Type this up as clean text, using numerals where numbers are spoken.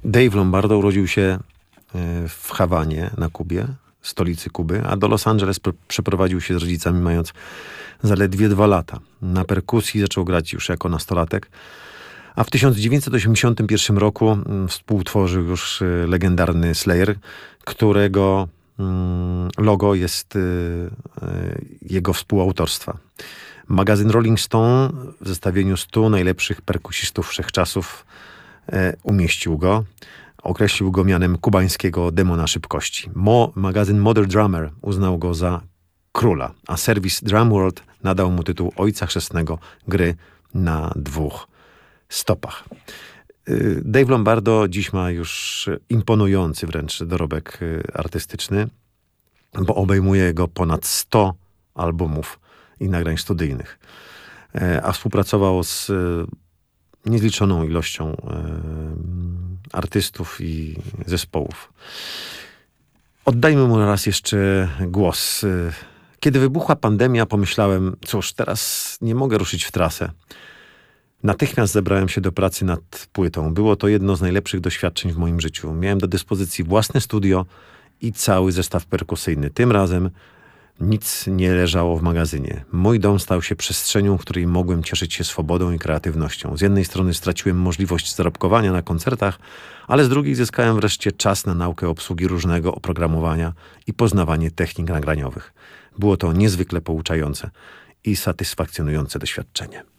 Dave Lombardo urodził się w Hawanie na Kubie, stolicy Kuby, a do Los Angeles przeprowadził się z rodzicami mając zaledwie 2 lata. Na perkusji zaczął grać już jako nastolatek, a w 1981 roku współtworzył już legendarny Slayer, którego logo jest jego współautorstwa. Magazyn Rolling Stone w zestawieniu 100 najlepszych perkusistów wszechczasów umieścił go. Określił go mianem kubańskiego demona szybkości. Magazyn Modern Drummer uznał go za króla, a serwis Drum World nadał mu tytuł ojca chrzestnego gry na 2 stopach. Dave Lombardo dziś ma już imponujący wręcz dorobek artystyczny, bo obejmuje go ponad 100 albumów i nagrań studyjnych, a współpracował z niezliczoną ilością artystów i zespołów. Oddajmy mu raz jeszcze głos. Kiedy wybuchła pandemia, pomyślałem, cóż, teraz nie mogę ruszyć w trasę. Natychmiast zebrałem się do pracy nad płytą. Było to jedno z najlepszych doświadczeń w moim życiu. Miałem do dyspozycji własne studio i cały zestaw perkusyjny. Tym razem nic nie leżało w magazynie. Mój dom stał się przestrzenią, w której mogłem cieszyć się swobodą i kreatywnością. Z jednej strony straciłem możliwość zarobkowania na koncertach, ale z drugiej zyskałem wreszcie czas na naukę obsługi różnego oprogramowania i poznawanie technik nagraniowych. Było to niezwykle pouczające i satysfakcjonujące doświadczenie.